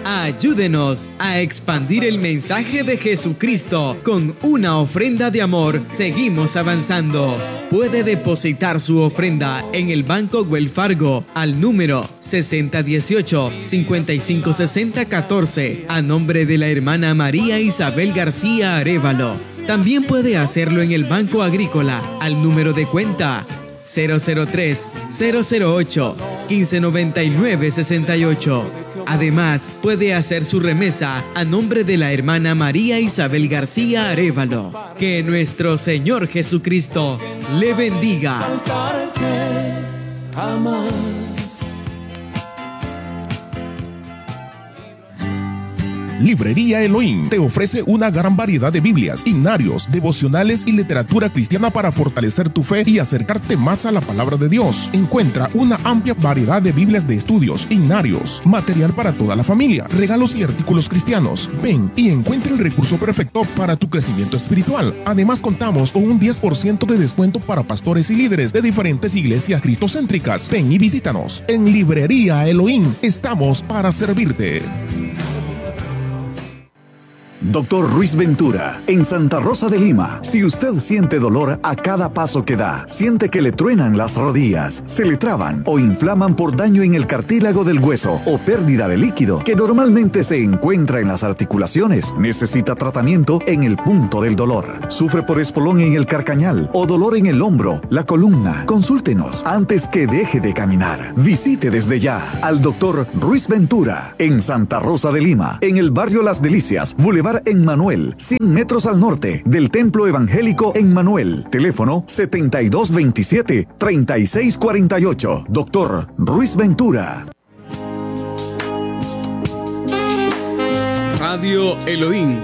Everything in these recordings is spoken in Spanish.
Ayúdenos a expandir el mensaje de Jesucristo. Con una ofrenda de amor, seguimos avanzando. Puede depositar su ofrenda en el Banco Wells Fargo al número 6018-556014 a nombre de la hermana María Isabel García Arévalo. También puede hacerlo en el Banco Agrícola al número de cuenta 003-008-1599-68. Además, puede hacer su remesa a nombre de la hermana María Isabel García Arévalo. Que nuestro Señor Jesucristo le bendiga. Librería Elohim te ofrece una gran variedad de Biblias, himnarios, devocionales y literatura cristiana para fortalecer tu fe y acercarte más a la palabra de Dios. Encuentra una amplia variedad de Biblias de estudios, himnarios, material para toda la familia, regalos y artículos cristianos. Ven y encuentra el recurso perfecto para tu crecimiento espiritual. Además, contamos con un 10% de descuento para pastores y líderes de diferentes iglesias cristocéntricas. Ven y visítanos. En Librería Elohim estamos para servirte. Dr. Ruiz Ventura, en Santa Rosa de Lima. Si usted siente dolor a cada paso que da, siente que le truenan las rodillas, se le traban o inflaman por daño en el cartílago del hueso o pérdida de líquido que normalmente se encuentra en las articulaciones, necesita tratamiento en el punto del dolor. Sufre por espolón en el carcañal o dolor en el hombro, la columna. Consúltenos antes que deje de caminar. Visite desde ya al Dr. Ruiz Ventura en Santa Rosa de Lima, en el barrio Las Delicias, Boulevard en Manuel, 100 metros al norte del Templo Evangélico en Manuel. Teléfono 7227-3648. Dr. Ruiz Ventura. Radio Elohim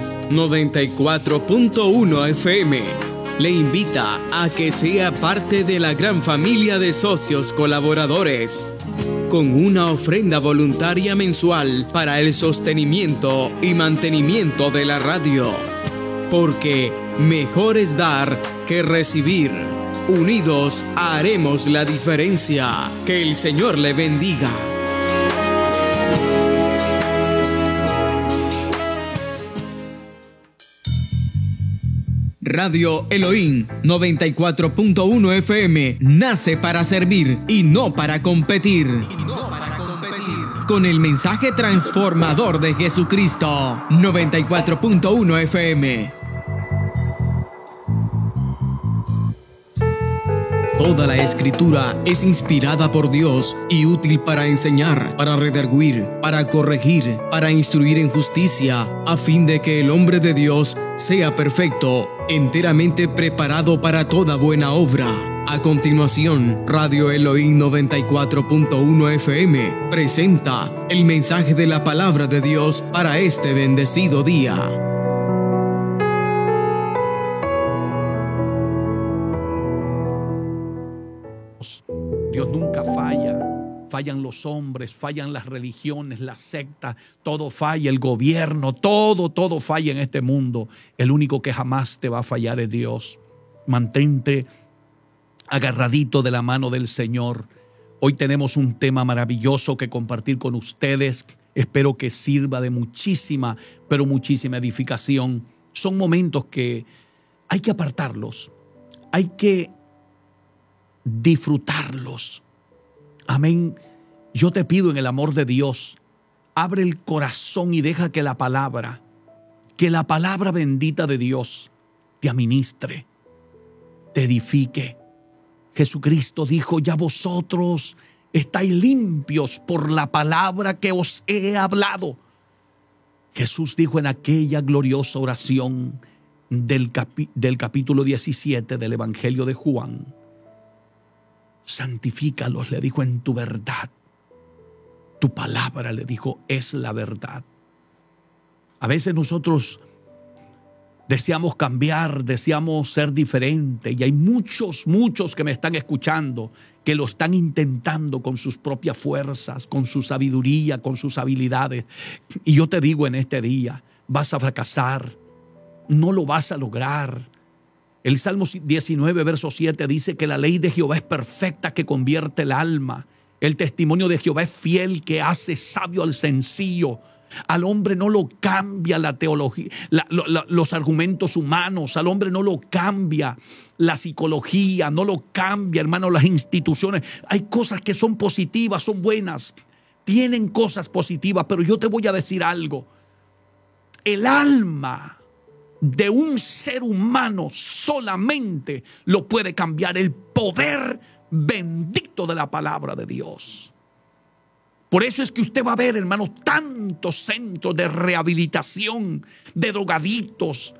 94.1 FM le invita a que sea parte de la gran familia de socios colaboradores, con una ofrenda voluntaria mensual para el sostenimiento y mantenimiento de la radio. Porque mejor es dar que recibir. Unidos haremos la diferencia. Que el Señor le bendiga. Radio Elohim 94.1 FM nace para servir y no para competir. Con el mensaje transformador de Jesucristo. 94.1 FM. Toda la Escritura es inspirada por Dios y útil para enseñar, para redarguir, para corregir, para instruir en justicia, a fin de que el hombre de Dios sea perfecto, enteramente preparado para toda buena obra. A continuación, Radio Elohim 94.1 FM presenta el mensaje de la palabra de Dios para este bendecido día. Dios nunca falla. Fallan los hombres, fallan las religiones, las sectas, todo falla, el gobierno, todo falla en este mundo. El único que jamás te va a fallar es Dios. Mantente agarradito de la mano del Señor. Hoy tenemos un tema maravilloso que compartir con ustedes. Espero que sirva de muchísima, pero muchísima edificación. Son momentos que hay que apartarlos, hay que disfrutarlos. Amén. Yo te pido en el amor de Dios, abre el corazón y deja que la palabra bendita de Dios te administre, te edifique. Jesucristo dijo: ya vosotros estáis limpios por la palabra que os he hablado. Jesús dijo en aquella gloriosa oración del capítulo 17 del Evangelio de Juan: santifícalos, le dijo, en tu verdad. Tu palabra, le dijo, es la verdad. A veces nosotros deseamos cambiar, deseamos ser diferente, y hay muchos que me están escuchando que lo están intentando con sus propias fuerzas, con su sabiduría, con sus habilidades. Y yo te digo en este día, vas a fracasar, no lo vas a lograr. El Salmo 19, verso 7 dice que la ley de Jehová es perfecta, que convierte el alma. El testimonio de Jehová es fiel, que hace sabio al sencillo. Al hombre no lo cambia la teología, los argumentos humanos. Al hombre no lo cambia la psicología, no lo cambia, hermano, las instituciones. Hay cosas que son positivas, son buenas, tienen cosas positivas, pero yo te voy a decir algo. El alma de un ser humano solamente lo puede cambiar el poder bendito de la palabra de Dios. Por eso es que usted va a ver, hermanos, tantos centros de rehabilitación de drogadictos,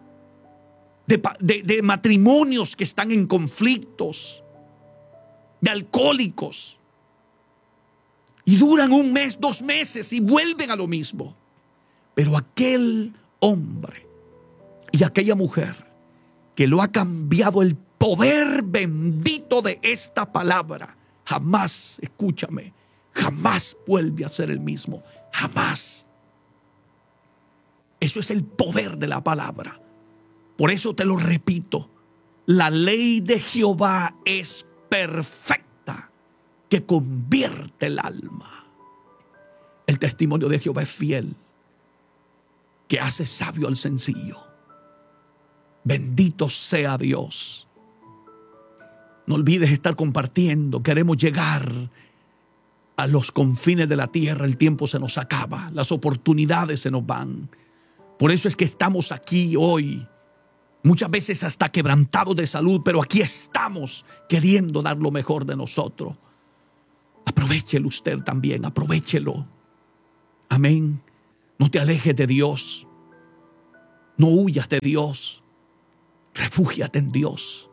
de matrimonios que están en conflictos, de alcohólicos. Y duran 1 mes, 2 meses y vuelven a lo mismo. Pero aquel hombre y aquella mujer que lo ha cambiado el poder bendito de esta palabra, jamás, escúchame, jamás vuelve a ser el mismo. Jamás. Eso es el poder de la palabra. Por eso te lo repito. La ley de Jehová es perfecta, que convierte el alma. El testimonio de Jehová es fiel, que hace sabio al sencillo. Bendito sea Dios. No olvides estar compartiendo. Queremos llegar a los confines de la tierra. El tiempo se nos acaba, las oportunidades se nos van. Por eso es que estamos aquí hoy, muchas veces hasta quebrantados de salud, pero aquí estamos queriendo dar lo mejor de nosotros. Aprovéchelo usted también, aprovéchelo. Amén. No te alejes de Dios, no huyas de Dios, refúgiate en Dios.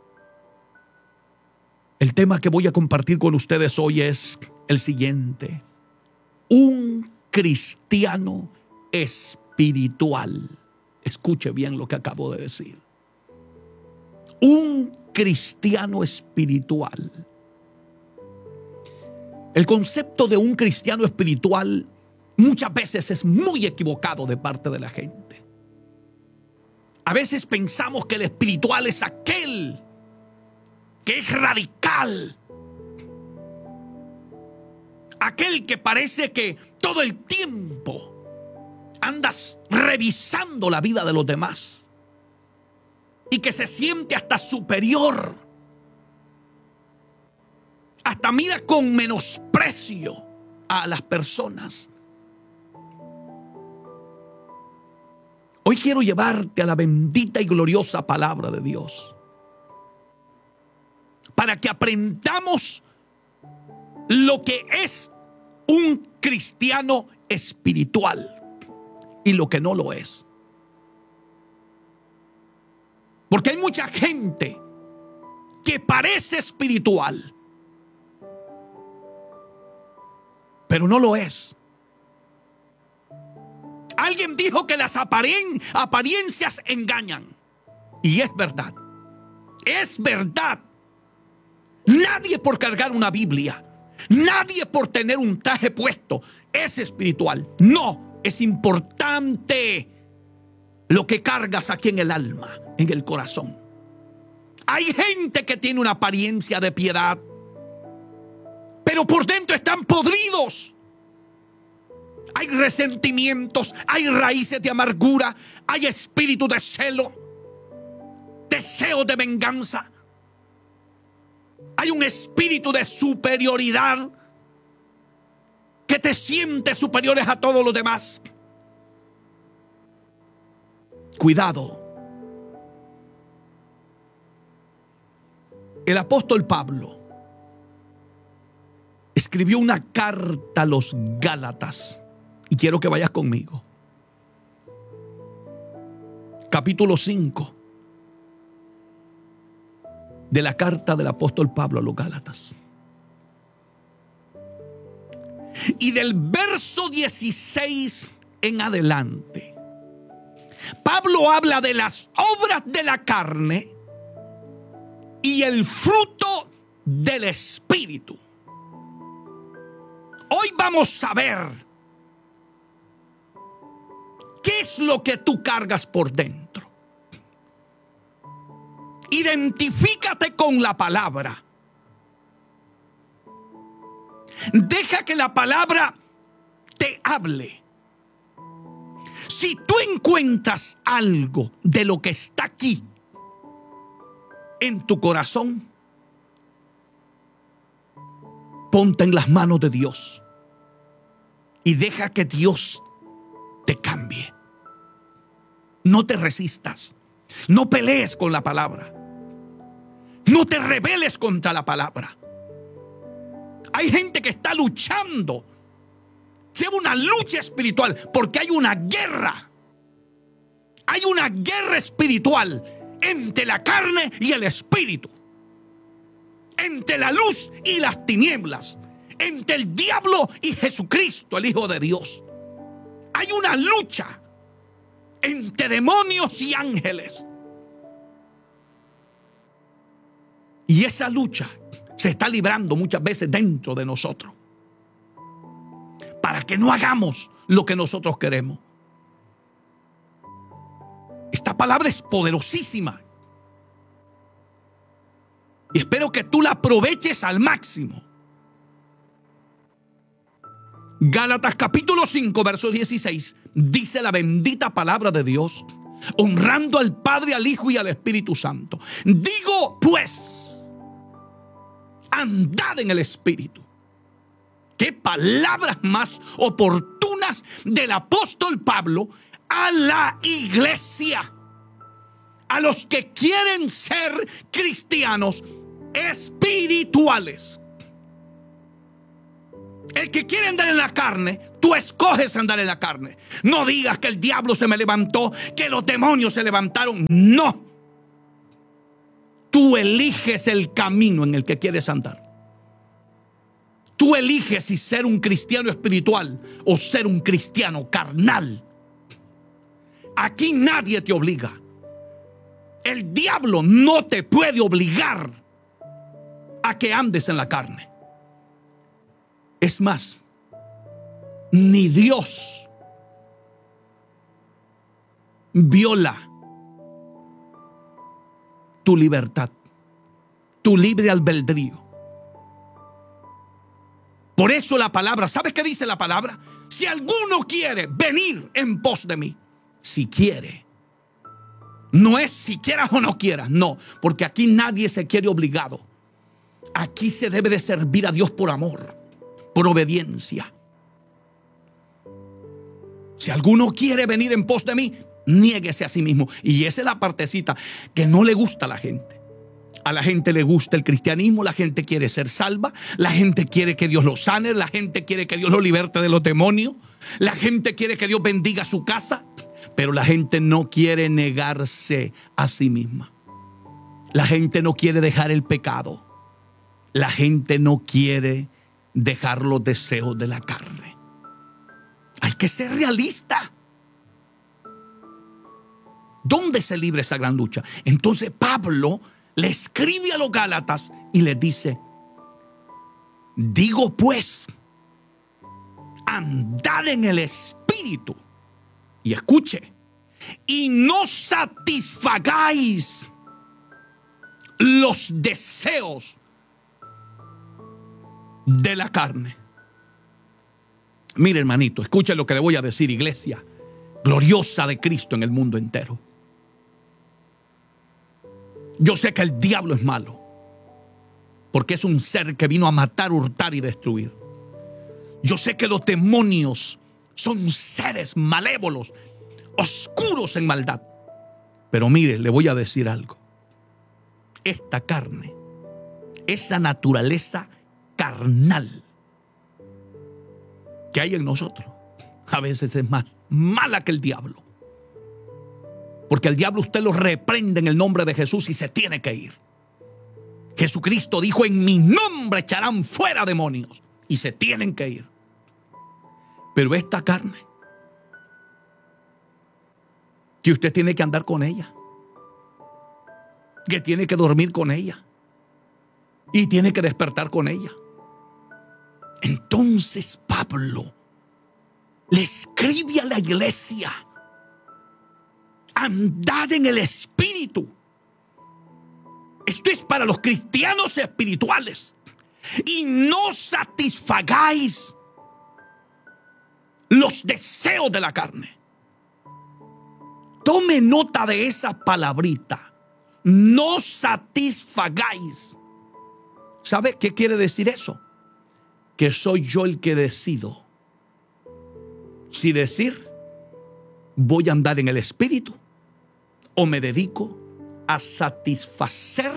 El tema que voy a compartir con ustedes hoy es el siguiente: un cristiano espiritual. Escuche bien lo que acabo de decir. Un cristiano espiritual. El concepto de un cristiano espiritual muchas veces es muy equivocado de parte de la gente. A veces pensamos que el espiritual es aquel que es radical, aquel que parece que todo el tiempo andas revisando la vida de los demás y que se siente hasta superior, hasta mira con menosprecio a las personas. Hoy quiero llevarte a la bendita y gloriosa palabra de Dios, para que aprendamos lo que es un cristiano espiritual y lo que no lo es. Porque hay mucha gente que parece espiritual, pero no lo es. Alguien dijo que las apariencias engañan. Y es verdad. Es verdad. Nadie por cargar una Biblia, nadie por tener un traje puesto es espiritual. No, es importante lo que cargas aquí en el alma, en el corazón. Hay gente que tiene una apariencia de piedad, pero por dentro están podridos. Hay resentimientos, hay raíces de amargura, hay espíritu de celo, deseo de venganza. Hay un espíritu de superioridad, que te sientes superiores a todos los demás. Cuidado. El apóstol Pablo escribió una carta a los Gálatas. Y quiero que vayas conmigo. Capítulo 5 de la carta del apóstol Pablo a los Gálatas. Y del verso 16 en adelante, Pablo habla de las obras de la carne y el fruto del Espíritu. Hoy vamos a ver qué es lo que tú cargas por dentro. Identifícate con la palabra. Deja que la palabra te hable. Si tú encuentras algo de lo que está aquí en tu corazón, ponte en las manos de Dios y deja que Dios te cambie. No te resistas. No pelees con la palabra. No te rebeles contra la palabra. Hay gente que está luchando. Lleva una lucha espiritual porque hay una guerra. Hay una guerra espiritual entre la carne y el espíritu. Entre la luz y las tinieblas. Entre el diablo y Jesucristo, el Hijo de Dios. Hay una lucha entre demonios y ángeles. Y esa lucha se está librando muchas veces dentro de nosotros, para que no hagamos lo que nosotros queremos. Esta palabra es poderosísima y espero que tú la aproveches al máximo. Gálatas capítulo 5, verso 16, dice la bendita palabra de Dios, honrando al Padre, al Hijo y al Espíritu Santo. Digo pues, andad en el Espíritu. Qué palabras más oportunas del apóstol Pablo a la iglesia, a los que quieren ser cristianos espirituales. El que quiere andar en la carne, tú escoges andar en la carne. No digas que el diablo se me levantó, que los demonios se levantaron. No. Tú eliges el camino en el que quieres andar. Tú eliges si ser un cristiano espiritual o ser un cristiano carnal. Aquí nadie te obliga. El diablo no te puede obligar a que andes en la carne. Es más, ni Dios viola tu libertad, tu libre albedrío. Por eso la palabra, ¿sabes qué dice la palabra? Si alguno quiere venir en pos de mí, si quiere. No es si quieras o no quieras, no, porque aquí nadie se quiere obligado. Aquí se debe de servir a Dios por amor, por obediencia. Si alguno quiere venir en pos de mí, niéguese a sí mismo. Y esa es la partecita que no le gusta a la gente. A la gente le gusta el cristianismo, la gente quiere ser salva, la gente quiere que Dios lo sane, la gente quiere que Dios lo liberte de los demonios, la gente quiere que Dios bendiga su casa, pero la gente no quiere negarse a sí misma. La gente no quiere dejar el pecado. La gente no quiere dejar los deseos de la carne. Hay que ser realista. ¿Dónde se libra esa gran lucha? Entonces Pablo le escribe a los Gálatas y les dice: digo pues, andad en el Espíritu. Y escuche, y no satisfagáis los deseos de la carne. Mire, hermanito, escuche lo que le voy a decir, iglesia gloriosa de Cristo en el mundo entero. Yo sé que el diablo es malo, porque es un ser que vino a matar, hurtar y destruir. Yo sé que los demonios son seres malévolos, oscuros en maldad. Pero mire, le voy a decir algo. Esta carne, esa naturaleza carnal que hay en nosotros, a veces es más mala que el diablo. Porque el diablo usted lo reprende en el nombre de Jesús y se tiene que ir. Jesucristo dijo: en mi nombre echarán fuera demonios, y se tienen que ir. Pero esta carne, que usted tiene que andar con ella, que tiene que dormir con ella y tiene que despertar con ella. Entonces Pablo le escribe a la iglesia: andad en el Espíritu. Esto es para los cristianos espirituales. Y no satisfagáis los deseos de la carne. Tome nota de esa palabrita. No satisfagáis. ¿Sabe qué quiere decir eso? Que soy yo el que decido si decir voy a andar en el Espíritu o me dedico a satisfacer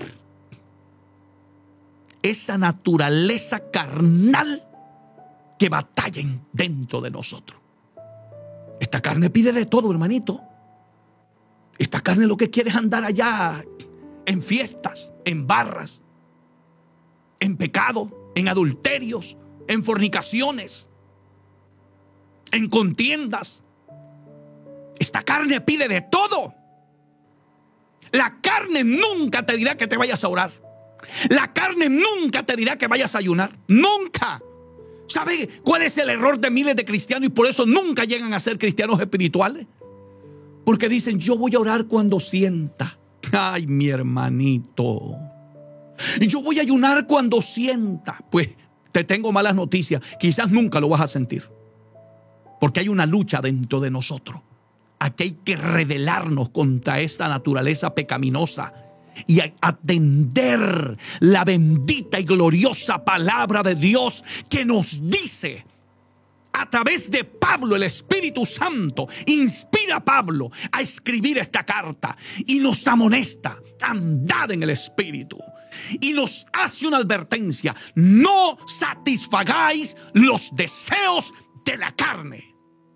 esa naturaleza carnal que batalla dentro de nosotros. Esta carne pide de todo, hermanito. Esta carne lo que quiere es andar allá en fiestas, en barras, en pecado, en adulterios, en fornicaciones, en contiendas. Esta carne pide de todo. La carne nunca te dirá que te vayas a orar. La carne nunca te dirá que vayas a ayunar. Nunca. ¿Sabe cuál es el error de miles de cristianos? Y por eso nunca llegan a ser cristianos espirituales. Porque dicen, yo voy a orar cuando sienta. Ay, mi hermanito. Yo voy a ayunar cuando sienta. Pues te tengo malas noticias. Quizás nunca lo vas a sentir. Porque hay una lucha dentro de nosotros. Aquí hay que rebelarnos contra esta naturaleza pecaminosa y atender la bendita y gloriosa palabra de Dios que nos dice a través de Pablo, el Espíritu Santo inspira a Pablo a escribir esta carta y nos amonesta, andad en el Espíritu. Y nos hace una advertencia: no satisfagáis los deseos de la carne.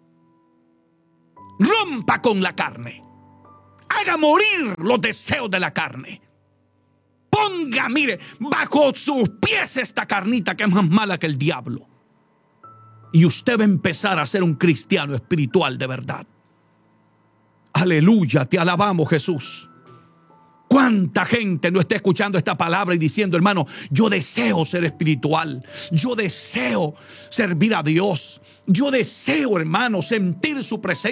Rompa con la carne. Haga morir los deseos de la carne. Ponga, mire, bajo sus pies esta carnita que es más mala que el diablo. Y usted va a empezar a ser un cristiano espiritual de verdad. Aleluya, te alabamos, Jesús. ¿Cuánta gente no está escuchando esta palabra y diciendo, hermano, yo deseo ser espiritual, yo deseo servir a Dios, yo deseo, hermano, sentir su presencia?